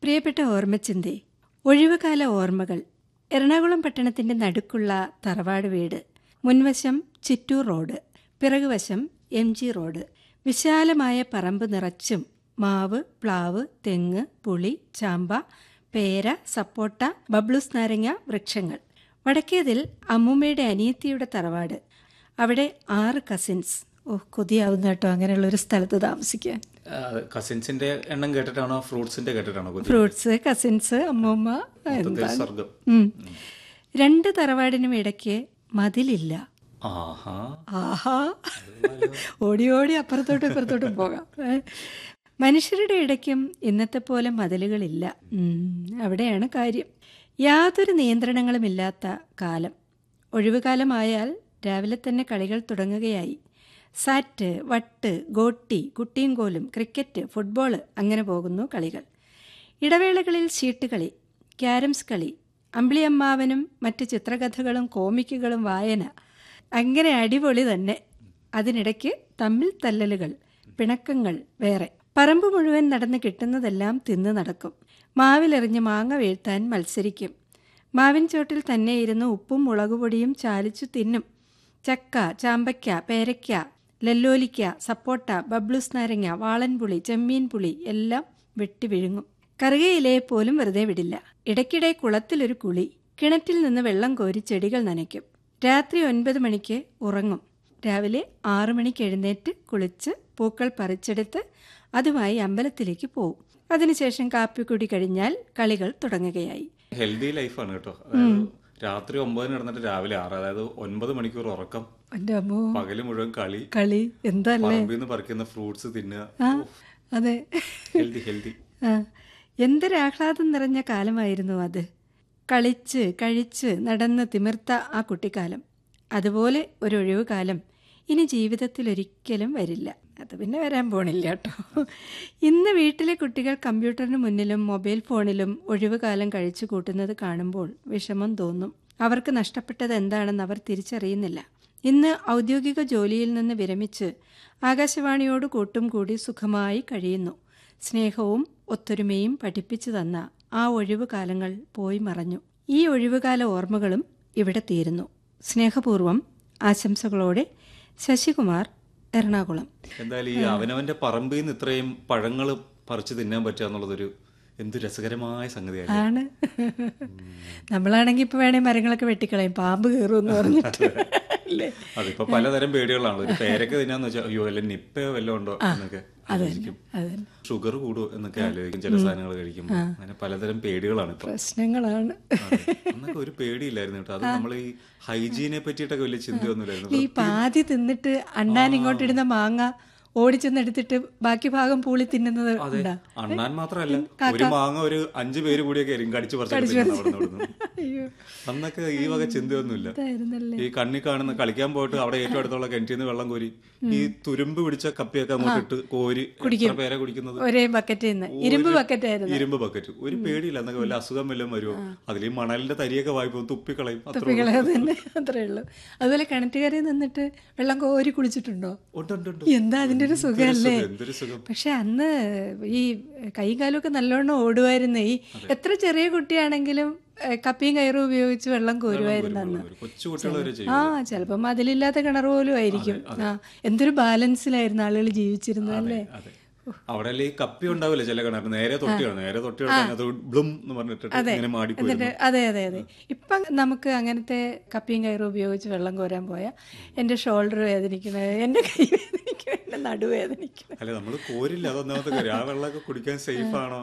പ്രിയപ്പെട്ട ഓർമ്മച്ചിന്തേ, ഒഴിവുകാല ഓർമ്മകൾ. എറണാകുളം പട്ടണത്തിന്റെ നടുക്കുള്ള തറവാട് വീട്. മുൻവശം ചിറ്റൂർ റോഡ്, പിറകുവശം MG റോഡ്. വിശാലമായ പറമ്പ് നിറച്ചും മാവ്, പ്ലാവ്, തെങ്ങ്, പുളി, ചാമ്പ, പേര, സപ്പോട്ട, ബബ്ലൂസ് നാരങ്ങ വൃക്ഷങ്ങൾ. വടക്കേതിൽ അമ്മൂമ്മയുടെ അനിയത്തിയുടെ തറവാട്. അവിടെ 6 കസിൻസ്. കൊതിയാവുന്ന കേട്ടോ അങ്ങനെയുള്ള ഒരു സ്ഥലത്ത് താമസിക്കാൻ. കസിൻസിന്റെ എണ്ണം കേട്ടിട്ടാണോ ഫ്രൂട്ട്സിന്റെ കേട്ടിട്ടാണോ? ഫ്രൂട്ട്സ്, കസിൻസ്, അമ്മൂമ്മ. 2 തറവാടിനും ഇടയ്ക്ക് മതിലില്ല. ആഹാ, ഓടി ഓടി അപ്പുറത്തോട്ടും ഇപ്പുറത്തോട്ടും പോകാം. മനുഷ്യരുടെ ഇടയ്ക്കും ഇന്നത്തെ പോലെ മതിലുകളില്ല. അവിടെയാണ് കാര്യം. യാതൊരു നിയന്ത്രണങ്ങളുമില്ലാത്ത കാലം. ഒഴിവുകാലമായാൽ രാവിലെ തന്നെ കളികൾ തുടങ്ങുകയായി. സാറ്റ്, വട്ട്, ഗോട്ടി, കുട്ടിയും ക്രിക്കറ്റ്, ഫുട്ബോൾ, അങ്ങനെ പോകുന്നു കളികൾ. ഇടവേളകളിൽ ഷീട്ടുകളി, ക്യാരംസ് കളി, അമ്പിളിയമ്മാവനും മറ്റ് ചിത്രകഥകളും കോമിക്കുകളും വായന. അങ്ങനെ അടിപൊളി തന്നെ. അതിനിടയ്ക്ക് തമ്മിൽ തല്ലലുകൾ, പിണക്കങ്ങൾ വേറെ. പറമ്പ് മുഴുവൻ നടന്ന് കിട്ടുന്നതെല്ലാം തിന്ന് നടക്കും. മാവിലെറിഞ്ഞ് മാങ്ങ വീഴ്ത്താൻ മത്സരിക്കും. മാവിൻ ചോട്ടിൽ തന്നെ ഇരുന്ന് ഉപ്പും മുളകുപൊടിയും ചാലിച്ചു തിന്നും. ചക്ക, ചാമ്പയ്ക്ക, പേരയ്ക്ക, ലല്ലോലിക്ക, സപ്പോട്ട, ബബ്ലൂസ് നാരങ്ങ, വാളൻപുളി, ചെമ്മീൻ പുളി എല്ലാം വെട്ടി വിഴുങ്ങും. കറുകയിലയെ പോലും വെറുതെ വിടില്ല. ഇടയ്ക്കിടെ കുളത്തിലൊരു കുളി. കിണറ്റിൽ നിന്ന് വെള്ളം കോരി ചെടികൾ നനയ്ക്കും. രാത്രി 9 മണിക്ക് ഉറങ്ങും. രാവിലെ 6 മണിക്ക് എഴുന്നേറ്റ് കുളിച്ച് പൂക്കൾ പറിച്ചെടുത്ത് അതുമായി അമ്പലത്തിലേക്ക് പോവും. അതിനുശേഷം കാപ്പിക്കുടി കഴിഞ്ഞാൽ കളികൾ തുടങ്ങുകയായി. ഹെൽത്തി ലൈഫാണ് കേട്ടോ. രാത്രി 9 നടന്നിട്ട് രാവിലെ 6, അതായത് 9 മണിക്കൂർ ഉറക്കം, പകല് മുഴുവൻ കളി. എന്തല്ലേ പറിക്കുന്ന ഫ്രൂട്ട്സ് തിന്നുക. അതെ, ഹെൽത്തി. എന്തൊരാഹ്ലാദം നിറഞ്ഞ കാലമായിരുന്നു അത്. കളിച്ച് കഴിച്ച് നടന്ന് തിമിർത്ത ആ കുട്ടിക്കാലം. അതുപോലെ ഒരു ഒഴിവുകാലം ഇനി ജീവിതത്തിൽ ഒരിക്കലും വരില്ല. അത് പിന്നെ വരാൻ പോണില്ല കേട്ടോ. ഇന്ന് വീട്ടിലെ കുട്ടികൾ കമ്പ്യൂട്ടറിന് മുന്നിലും മൊബൈൽ ഫോണിലും ഒഴിവുകാലം കഴിച്ചു കൂട്ടുന്നത് കാണുമ്പോൾ വിഷമം തോന്നും. അവർക്ക് നഷ്ടപ്പെട്ടത് എന്താണെന്ന് അവർ തിരിച്ചറിയുന്നില്ല. ഇന്ന് ഔദ്യോഗിക ജോലിയിൽ നിന്ന് വിരമിച്ച് ആകാശവാണിയോട് കൂട്ടും കൂടി സുഖമായി കഴിയുന്നു. സ്നേഹവും ഒത്തൊരുമയും പഠിപ്പിച്ചു തന്ന ആ ഒഴിവുകാലങ്ങൾ പോയി മറഞ്ഞു. ഈ ഒഴിവുകാല ഓർമ്മകളും ഇവിടെ തീരുന്നു. സ്നേഹപൂർവ്വം ആശംസകളോടെ ശശികുമാർ, എറണാകുളം. എന്തായാലും ഈ അവനവന്റെ പറമ്പിൽ നിന്ന് ഇത്രയും പഴങ്ങൾ പറിച്ചു തിന്നാൻ പറ്റുക എന്നുള്ളതൊരു എന്ത് രസകരമായ സംഗതിയാണ്. നമ്മളാണെങ്കിൽ ഇപ്പൊ വേണേ മരങ്ങളൊക്കെ വെട്ടിക്കളയും, പാമ്പ് കയറുമെന്ന് പറഞ്ഞിട്ട്. അതിപ്പോ പലതരം പേടികളാണ്. ഒരു പേരൊക്കെ തിന്നാന്ന് വെച്ചാൽ അയ്യോ അല്ല നിപ്പയോ വല്ലതും ഉണ്ടോ എന്നൊക്കെ ആലോചിക്കും. ഷുഗർ കൂടുമോ എന്നൊക്കെ ആലോചിക്കും ചില സാധനങ്ങൾ കഴിക്കുമ്പോൾ. അങ്ങനെ പലതരം പേടികളാണ്, പ്രശ്നങ്ങളാണ്. അന്നൊക്കെ ഒരു പേടിയില്ലായിരുന്നു കേട്ടോ. അത് നമ്മൾ ഈ ഹൈജീനെ പറ്റിയിട്ടൊക്കെ വലിയ ചിന്തയൊന്നുമില്ലായിരുന്നു. ഈ പാതി തിന്നിട്ട് അണ്ണാൻ ഇങ്ങോട്ടിടുന്ന മാങ്ങ ഓടിച്ചെന്നെടുത്തിട്ട് ബാക്കി ഭാഗം പൂളി തിന്നുന്നത്. അണ്ണാൻ മാത്രമല്ല, ഒരു മാങ്ങ ഒരു 5 പേര് കൂടിയൊക്കെ ആയിരിക്കും കടിച്ചു പറിച്ചു. അന്നൊക്കെ ഈ വക ചിന്തയൊന്നുമില്ല. ഈ കണ്ണി കാണുന്ന കളിക്കാൻ പോയിട്ട് അവിടെ ഏറ്റവും അടുത്തുള്ള കിണറ്റിൽ നിന്ന് വെള്ളം കോരി ഈ തുരുമ്പ് പിടിച്ച കപ്പിയൊക്കെ അങ്ങോട്ട് ഇട്ട് കോരി പേരെ കുടിക്കുന്നത്. ഒരേ ബക്കറ്റ്, ഇരുമ്പ് ബക്കറ്റ്. ഒരു പേടിയില്ല. എന്നൊക്കെ വല്ല അസുഖം വല്ലതും വരുമോ? അതിൽ ഈ മണലിന്റെ തരിയൊക്കെ വായ്പ തുപ്പിക്കളയും. അത്രേ ഉള്ളൂ. അതുപോലെ കിണറ്റുകരയിൽ നിന്നിട്ട് വെള്ളം കോരി കുളിച്ചിട്ടുണ്ടോ? എന്താ അതിന്റെ ഒരു സുഖമല്ലേ. പക്ഷെ അന്ന് ഈ കൈയും കാലും ഒക്കെ നല്ലോണം ഓടുമായിരുന്നു. ഈ എത്ര ചെറിയ കുട്ടിയാണെങ്കിലും കപ്പിയും കയറും ഉപയോഗിച്ച് വെള്ളം കോരുമായിരുന്നു അന്ന്. ചിലപ്പം അതിലില്ലാത്ത കിണർ പോലും ആയിരിക്കും. എന്തൊരു ബാലൻസിലായിരുന്നു ആളുകൾ ജീവിച്ചിരുന്നത് അല്ലേ. അവിടെ ഈ കപ്പി ഉണ്ടാവില്ല ചില കിണർ, നേരെ തൊട്ടി അതെ. ഇപ്പം നമുക്ക് അങ്ങനത്തെ കപ്പിയും കയറും ഉപയോഗിച്ച് വെള്ളം കോരാൻ പോയാൽ എൻ്റെ ഷോൾഡർ വേദനിക്കുന്നത്, എൻ്റെ കൈ വേദനിക്കുന്നത്, എൻ്റെ നടുവേദനിക്കുന്നത്. അല്ല, നമ്മൾ കോരില്ല. അതൊന്നാമത്തെ കാര്യം. ആ വെള്ളമൊക്കെ കുടിക്കാൻ സേഫ് ആണോ?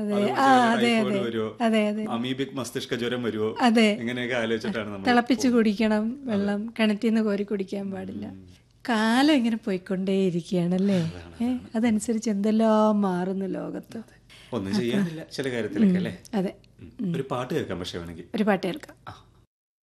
അമീബിക് മസ്തിഷ്ക ജ്വരം വരുമോ? ഇങ്ങനെയൊക്കെ ആലോചിച്ചിട്ടാണ് നമ്മൾ തിളപ്പിച്ച് കുടിക്കണം വെള്ളം. കിണറ്റിൽ നിന്ന് കോരി കുടിക്കാൻ പാടില്ല. കാലം ഇങ്ങനെ പോയിക്കൊണ്ടേയിരിക്കുകയാണല്ലേ. അതനുസരിച്ച് എന്തെല്ലാം മാറുന്നു ലോകത്ത്. ഒന്നും ചെയ്യാനില്ല ചില കാര്യത്തിലൊക്കെ അല്ലേ. അതെ. ഒരു പാട്ട് കേൾക്കാം. പക്ഷെ വേണമെങ്കിൽ ഒരു പാട്ട് കേൾക്കാം.